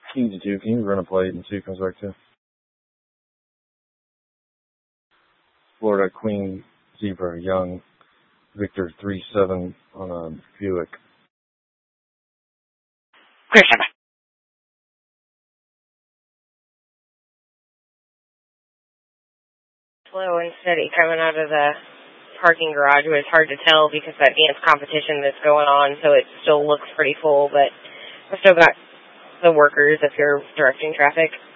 King to 2. Can you run a plate and see who comes back to? Florida Queen Zebra Young Victor 3-7 on a Buick. Clear, stand by. Slow and steady coming out of the parking garage. It was hard to tell because that dance competition that's going on, so it still looks pretty full, but I've still got the workers if you're directing traffic.